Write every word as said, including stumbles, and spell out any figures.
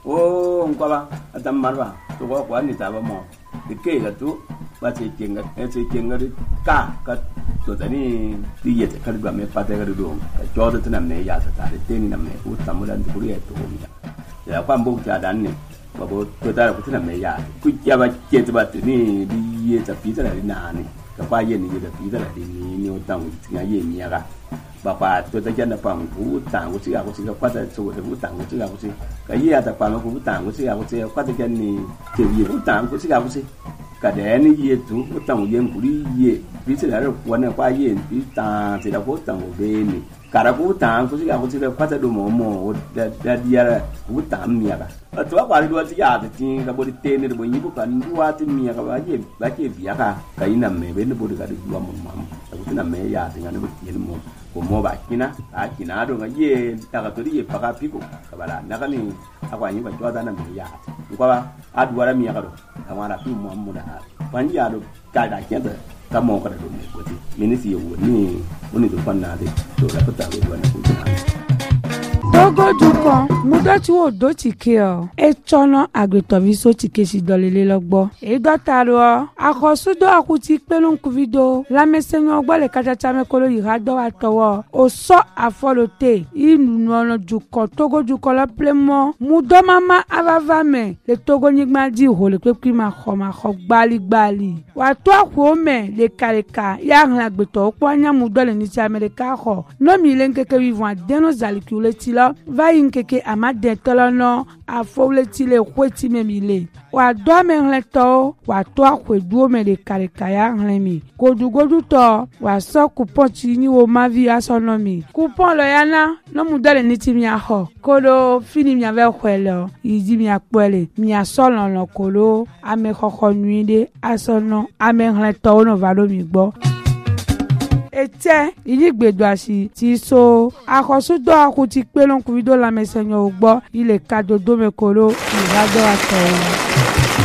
o ngaba atam marwa to ko kwa ni ta ba mo de ke ga tu ba che kenga e che kenga ri ka ka to tani ti ye ta kar ba me pa ta ga do ka jo ta nam ne ya ta ta te ni nam ne u tam dan tu ri to mi ya kwa mbu ta dan ne ba bo to ta ku nam ne ya ku ya ba che ta ba ni di ye ta pi ta ri na ni ka pa ye ni ye ta pi ta ri ni ni o tang ti ga ye mi ya ga bà bà tôi ta chân là bằng vũ tàng của chị à của chị qua ta số vũ tàng của chị à của chị cái gì à ta bằng vũ tàng của chị à của chị qua ta chân này thì gì vũ tàng của chị à của chị cả đẻ này gì chú vũ tàng gì của đi gì ví dụ là quan là qua gì ví tàng thì là vũ tàng của bên này cả là vũ tàng của chị à của chị qua ta đồ mỏ mỏ đã đi ra vũ tàng mía cả ở chỗ qua đi đua chị à thì cái body tên này body như cái đua thì mía cái bao nhiêu bao nhiêu việc cả cái nằm mẹ bên nó body cái đua mỏng mỏng cái nằm mẹ ya thì nó body nó mỏng mo ba kina a kina do nga ye ta ka tori ye paka piko kabala naka ni akwa nyi ba jwa na me ya ko ba adwara mi ya do amara fi mo mo da ban ya do ka da kenda ta mo ka do me ko ti minisi yo ni oni do panna de do la pata do na ko ta Togo dukan mudo ti wo do ti ke o e chono agbeto vi so ti ke si dolele logbo e gotaro akosudo akuti pelun ku video la mesenyo ogbo le kachacha me kolo ira do atowo o so afolote inu no dukan Togo dukan la plemo mudo mama avava me le Togo nigma di ho le pe ma kho ma kho gbali gbali wa to akwo me le kaleka ya ran agbeto opo anya mudo le ni ti America kho no mi le nkeke vivant deno zalikule ti lo va inkeke amade tolono afowleti le kweti memile wa do me nleto wa to akwedu me de karikaya nlemi godugodu to wa so coupon ti ni wo mavi asonomi coupon lo yana no mudale ni ti mi aho kolo fini mi ave kwelo idi mi apele mi asolo lo kolo ame kokko nuide asono ame nleto no valo mi gbo ete inyigbedo asi ti so akosudo akuti pelon ku video la mesenyo ogbo ile kadodo mekolo irado ato